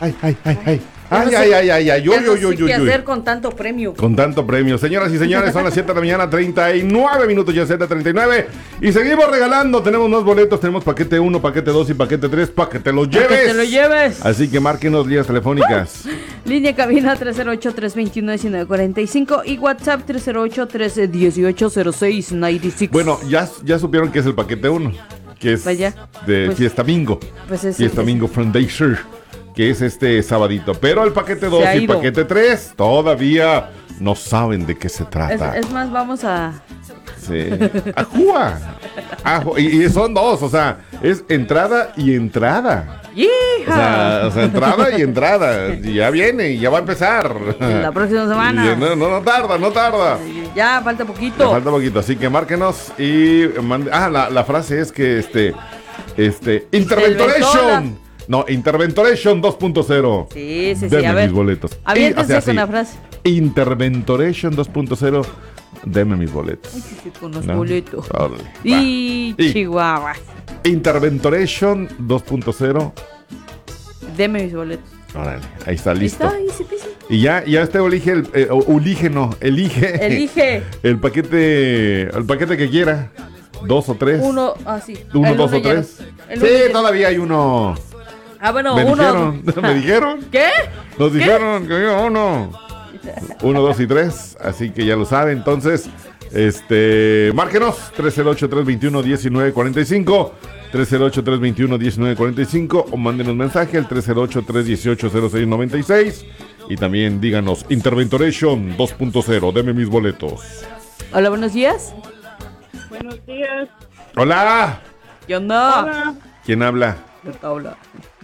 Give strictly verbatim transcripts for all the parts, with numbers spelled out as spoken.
ay, ay, ay, ay. Ya Ay, no ay, sé- ay, ay, ay, ya uy, no uy, sé uy, qué uy, hacer uy. con tanto premio. Con tanto premio. Señoras y señores, son las siete de la mañana, treinta y nueve minutos, ya Z treinta y nueve. Y seguimos regalando. Tenemos más boletos. Tenemos paquete uno, paquete dos y paquete tres para que te los lleves. Para que te lo lleves. Así que márquenos líneas telefónicas. Línea cabina tres cero ocho, tres dos uno, uno nueve cuatro cinco y WhatsApp tres cero ocho, tres uno ocho, cero seis nueve seis. Bueno, ya, ya supieron que es el paquete uno, que es Vaya, de pues- Fiesta Bingo. pues es- Fiesta es- Bingo Foundation, que es este sabadito. Pero el paquete dos ha y ido. paquete tres todavía no saben de qué se Es, trata. es más, vamos a... Sí. Ajúa. Ajo. Y, y son dos, o sea, es entrada y entrada. O ¡Hija! sea, o sea, entrada y entrada. Y ya viene, y ya va a empezar. La próxima semana. Y No, no, no tarda, no tarda. Ya, falta Le poquito. falta poquito, así que márquenos y mande. Ah, la, la frase es que este. Este. Interventoration. No, Interventoration dos punto cero. Sí, sí, sí, Deme a ver. mis boletos. Aviéntense Y, o sea, con sí, la frase. Interventoration dos punto cero. Deme mis boletos. Ay, sí, sí, con los ¿No? boletos. Órale, va. Y Y- Chihuahua. Interventoration dos punto cero. Deme mis boletos. Órale, ahí está Ahí listo. está, easy peasy. Y ya, ya usted elige el, eh, o- elige no, elige. Elige El paquete, el paquete que quiera. Dos o tres. uno, así. Uno, el dos o relleno. tres. El Sí, relleno. todavía hay uno. Ah, bueno, Me uno. dijeron, me dijeron. ¿Qué? Nos ¿Qué? dijeron que había uno. Uno, dos y tres. Así que ya lo sabe. Entonces, este, márquenos tres cero ocho, tres dos uno, uno nueve cuatro cinco. tres cero ocho, tres dos uno, uno nueve cuatro cinco. O mándenos mensaje al tres cero ocho, tres uno ocho, cero seis nueve seis. Y también díganos Interventoration dos punto cero. Deme mis boletos. Hola, buenos días. Buenos días. Hola. ¿Qué onda? Hola. ¿Quién habla? De tabla.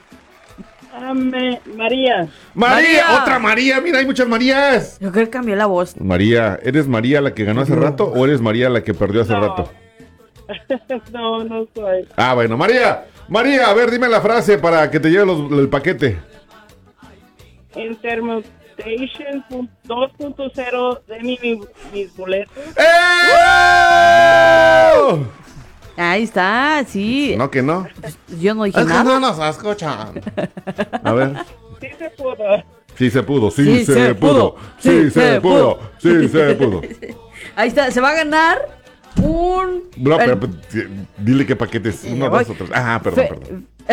Ah, me- María. María, María. otra María, mira, hay muchas Marías. Yo creo que cambió la voz. María, ¿eres María la que ganó hace rato o eres María la que perdió hace No. rato? No, no soy. Ah, bueno, María, María, a ver, dime la frase para que te lleve los- el paquete. Intermutation dos punto cero de mi, mi- mis boletos. ¡Eh! Ahí está, sí. No, que no. Yo no dije Es que nada. no nos escuchan. A ver. Sí se pudo. Sí se pudo, sí, Sí se, se pudo. pudo, Sí, sí se, se pudo. pudo. Sí se pudo. Ahí está, se va a ganar un... No, el- pero, pero, dile qué paquetes. Sí, Uno, voy. dos o tres. Ah, perdón, Fe- perdón.